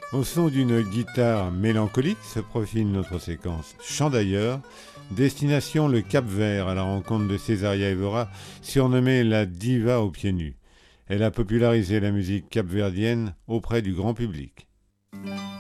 Au son d'une guitare mélancolique se profile notre séquence Chant d'ailleurs, destination le Cap-Vert à la rencontre de Césaria Evora, surnommée la diva aux pieds nus. Elle a popularisé la musique capverdienne auprès du grand public.